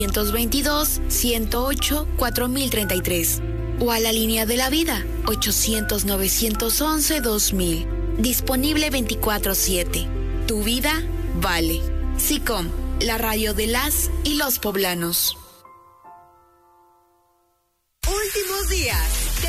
822-108-4033 o a la línea de la vida 800-911-2000. Disponible 24/7. Tu vida vale. SICOM, la radio de las y los poblanos. Últimos días